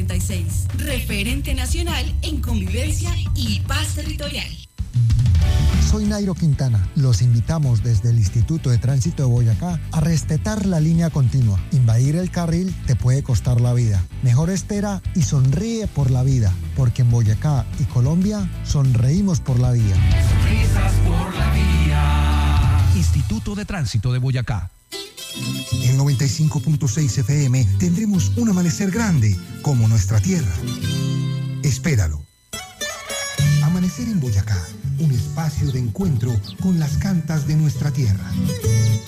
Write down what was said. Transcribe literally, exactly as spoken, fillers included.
noventa y seis. Referente nacional en convivencia y paz territorial. Soy Nairo Quintana. Los invitamos desde el Instituto de Tránsito de Boyacá a respetar la línea continua. Invadir el carril te puede costar la vida. Mejor espera y sonríe por la vida, porque en Boyacá y Colombia sonreímos por la vía. Sonrisas por la vía. Instituto de Tránsito de Boyacá. En noventa y cinco punto seis F M tendremos un amanecer grande como nuestra tierra. Espéralo. Amanecer en Boyacá, un espacio de encuentro con las cantas de nuestra tierra.